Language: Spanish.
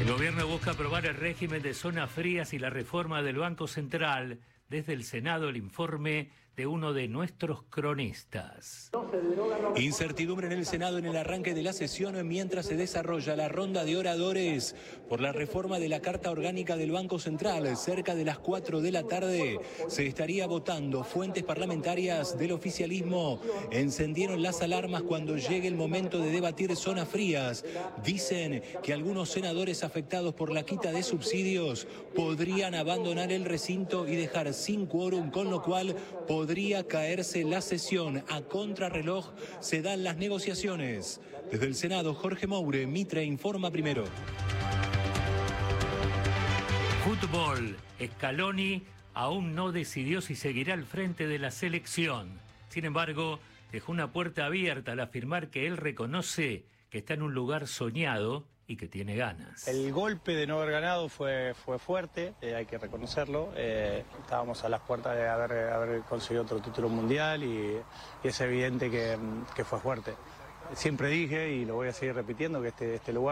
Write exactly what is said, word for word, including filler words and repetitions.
Gobierno busca aprobar el régimen de zonas frías y la reforma del Banco Central. Desde el Senado, el informe de uno de nuestros cronistas. Incertidumbre en el Senado en el arranque de la sesión mientras se desarrolla la ronda de oradores por la reforma de la Carta Orgánica del Banco Central. Cerca de las cuatro de la tarde se estaría votando. Fuentes parlamentarias del oficialismo encendieron las alarmas cuando llegue el momento de debatir zonas frías. Dicen que algunos senadores afectados por la quita de subsidios podrían abandonar el recinto y dejar sin quórum, con lo cual podría caerse la sesión. A contrarreloj se dan las negociaciones. Desde el Senado, Jorge Moure, Mitre informa primero. Fútbol. Scaloni aún no decidió si seguirá al frente de la selección. Sin embargo, dejó una puerta abierta al afirmar que él reconoce que está en un lugar soñado y que tiene ganas. El golpe de no haber ganado fue, fue fuerte, eh, hay que reconocerlo. Eh, estábamos a las puertas de haber, haber conseguido otro título mundial y, y es evidente que, que fue fuerte. Siempre dije, y lo voy a seguir repitiendo, que este, este lugar